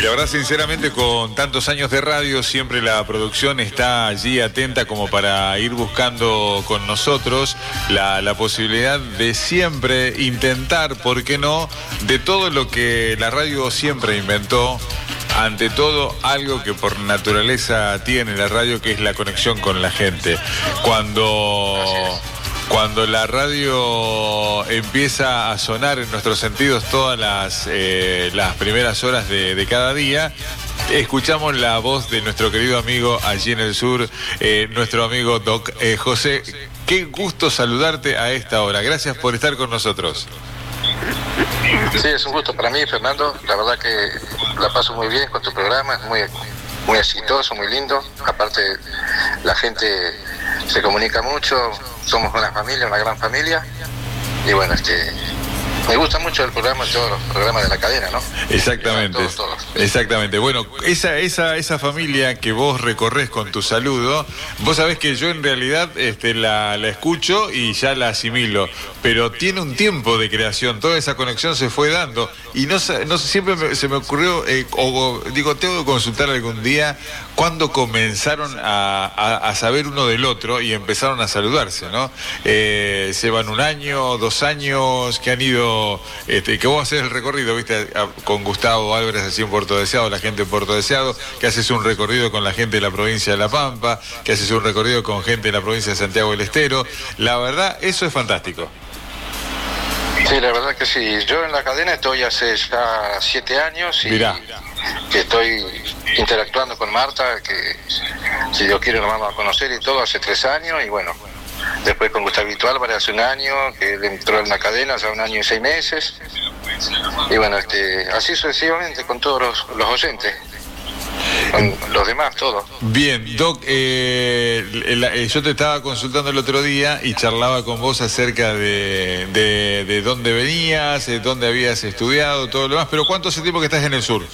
la verdad, sinceramente, con tantos años de radio, siempre la producción está allí atenta como para ir buscando con nosotros la posibilidad de siempre intentar, ¿por qué no?, de todo lo que la radio siempre inventó. Ante todo, algo que por naturaleza tiene la radio, que es la conexión con la gente. Cuando la radio empieza a sonar en nuestros sentidos todas las primeras horas de cada día, escuchamos la voz de nuestro querido amigo allí en el sur, nuestro amigo Doc José. Qué gusto saludarte a esta hora. Gracias por estar con nosotros. Sí, es un gusto para mí, Fernando. La verdad que la paso muy bien con tu programa, es muy exitoso, muy lindo. Aparte, la gente se comunica mucho, somos una familia, una gran familia. Y bueno, me gusta mucho el programa, todos los programas de la cadena, ¿no? Exactamente. Todos. Exactamente. Bueno, esa familia que vos recorres con tu saludo, vos sabés que yo en realidad la escucho y ya la asimilo, pero tiene un tiempo de creación, toda esa conexión se fue dando y no siempre se me ocurrió, tengo que consultar algún día cuándo comenzaron a saber uno del otro y empezaron a saludarse, ¿no? Se van 1 año, 2 años, que han ido, que vos haces el recorrido, viste, con Gustavo Álvarez así en Puerto Deseado, la gente de Puerto Deseado, que haces un recorrido con la gente de la provincia de La Pampa, que haces un recorrido con gente de la provincia de Santiago del Estero. La verdad, eso es fantástico. Sí, la verdad que sí. Yo en la cadena estoy hace ya 7 años y Mirá. Que estoy interactuando con Marta, que si Dios quiere nos vamos a conocer y todo, hace 3 años, y bueno, después con Gustavito Álvarez hace 1 año, que él entró en la cadena, ya 1 año y 6 meses, y bueno, así sucesivamente con todos los oyentes. Con los demás, todo. Bien, Doc, yo te estaba consultando el otro día y charlaba con vos acerca de dónde venías, de dónde habías estudiado, todo lo demás, pero ¿cuánto hace tiempo que estás en el sur?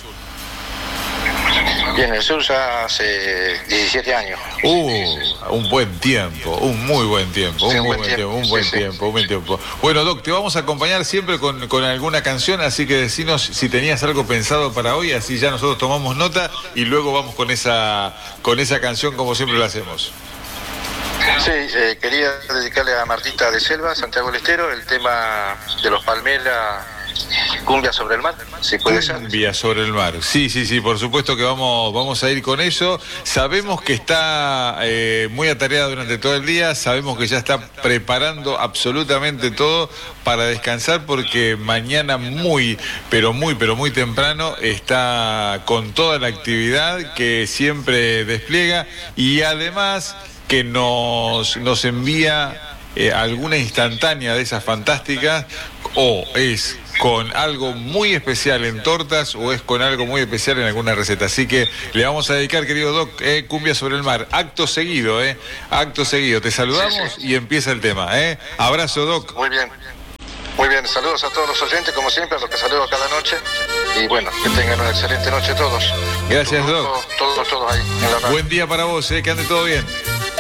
Y en el sur ya hace 17 años. Un buen tiempo, un muy buen tiempo, Sí, un buen tiempo. Bueno, Doc, te vamos a acompañar siempre con alguna canción, así que decinos si tenías algo pensado para hoy, así ya nosotros tomamos nota y luego vamos con esa canción como siempre lo hacemos. Sí, quería dedicarle a Martita de Selva, Santiago del Estero, el tema de los Palmeras, Cumbia sobre el mar, si puede ser. Cumbia sobre el mar, sí, por supuesto que vamos a ir con eso. Sabemos que está muy atareada durante todo el día, sabemos que ya está preparando absolutamente todo para descansar porque mañana muy temprano está con toda la actividad que siempre despliega y además que nos envía alguna instantánea de esas fantásticas, o es con algo muy especial en tortas o es con algo muy especial en alguna receta. Así que le vamos a dedicar, querido Doc, Cumbia sobre el mar. Acto seguido. Te saludamos y empieza el tema. Abrazo, Doc. Muy bien. Muy bien, saludos a todos los oyentes, como siempre, a los que saludo cada noche. Y bueno, que tengan una excelente noche todos. Gracias, Doc. Todos ahí en la radio. Buen día para vos, que ande todo bien.